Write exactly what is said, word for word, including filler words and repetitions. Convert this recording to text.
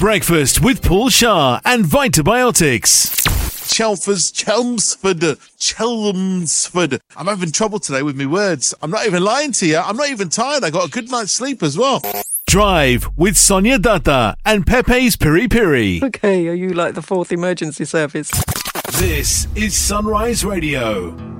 Breakfast with Paul Shah and Vitabiotics. Chelfers, Chelmsford, Chelmsford. I'm having trouble today with my words. I'm not even lying to you. I'm not even tired. I got a good night's sleep as well. Drive with Sonia Dutta and Pepe's Piri Piri. Okay, are you like the fourth emergency service? This is Sunrise Radio.